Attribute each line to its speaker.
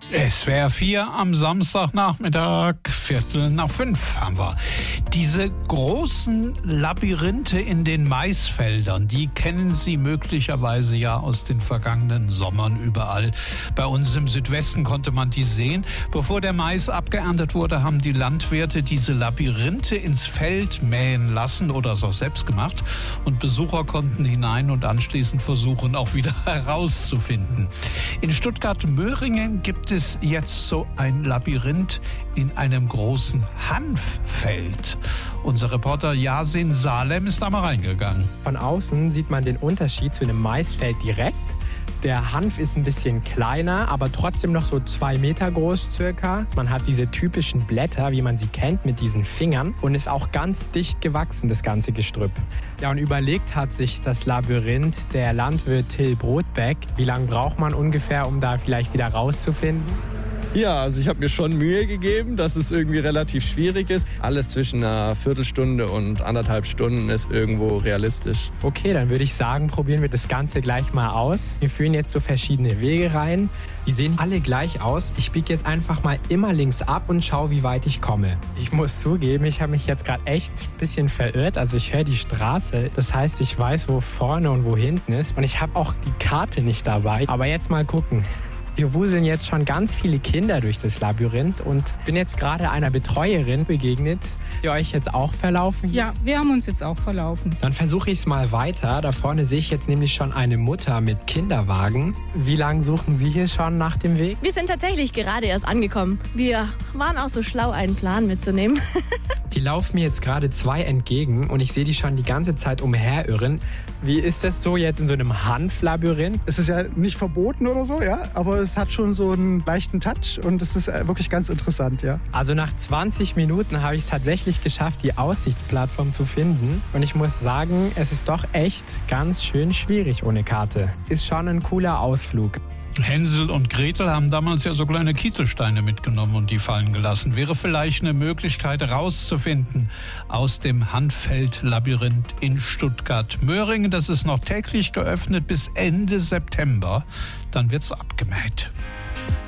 Speaker 1: SWR 4 am Samstagnachmittag, 4:45 haben wir. Diese großen Labyrinthe in den Maisfeldern, die kennen Sie möglicherweise ja aus den vergangenen Sommern überall. Bei uns im Südwesten konnte man die sehen. Bevor der Mais abgeerntet wurde, haben die Landwirte diese Labyrinthe ins Feld mähen lassen oder es auch selbst gemacht. Und Besucher konnten hinein und anschließend versuchen, auch wieder herauszufinden. In Stuttgart-Möhringen gibt es jetzt so ein Labyrinth in einem großen Hanffeld. Unser Reporter Yasin Salem ist da mal reingegangen.
Speaker 2: Von außen sieht man den Unterschied zu einem Maisfeld direkt. Der Hanf ist ein bisschen kleiner, aber trotzdem noch so 2 Meter groß circa. Man hat diese typischen Blätter, wie man sie kennt, mit diesen Fingern und ist auch ganz dicht gewachsen, das ganze Gestrüpp. Ja, und überlegt hat sich das Labyrinth der Landwirt Till Brotbeck. Wie lange braucht man ungefähr, um da vielleicht wieder rauszufinden?
Speaker 3: Ja, also ich habe mir schon Mühe gegeben, dass es irgendwie relativ schwierig ist. Alles zwischen einer Viertelstunde und 1,5 Stunden ist irgendwo realistisch.
Speaker 2: Okay, dann würde ich sagen, probieren wir das Ganze gleich mal aus. Wir führen jetzt so verschiedene Wege rein. Die sehen alle gleich aus. Ich biege jetzt einfach mal immer links ab und schaue, wie weit ich komme. Ich muss zugeben, ich habe mich jetzt gerade echt ein bisschen verirrt. Also ich höre die Straße. Das heißt, ich weiß, wo vorne und wo hinten ist. Und ich habe auch die Karte nicht dabei. Aber jetzt mal gucken. Wir wuseln jetzt schon ganz viele Kinder durch das Labyrinth und bin jetzt gerade einer Betreuerin begegnet. Ihr euch jetzt auch verlaufen?
Speaker 4: Ja, wir haben uns jetzt auch verlaufen.
Speaker 2: Dann versuche ich es mal weiter. Da vorne sehe ich jetzt nämlich schon eine Mutter mit Kinderwagen. Wie lange suchen Sie hier schon nach dem Weg?
Speaker 5: Wir sind tatsächlich gerade erst angekommen. Wir waren auch so schlau, einen Plan mitzunehmen.
Speaker 2: Die laufen mir jetzt gerade 2 entgegen und ich sehe die schon die ganze Zeit umherirren. Wie ist das so jetzt in so einem Hanflabyrinth?
Speaker 6: Es ist ja nicht verboten oder so, ja, aber es hat schon so einen leichten Touch und es ist wirklich ganz interessant, ja.
Speaker 2: Also nach 20 Minuten habe ich es tatsächlich geschafft, die Aussichtsplattform zu finden. Und ich muss sagen, es ist doch echt ganz schön schwierig ohne Karte. Ist schon ein cooler Ausflug.
Speaker 1: Hänsel und Gretel haben damals ja so kleine Kieselsteine mitgenommen und die fallen gelassen. Wäre vielleicht eine Möglichkeit herauszufinden aus dem Hanffeld-Labyrinth in Stuttgart-Möhringen. Das ist noch täglich geöffnet bis Ende September. Dann wird's abgemäht.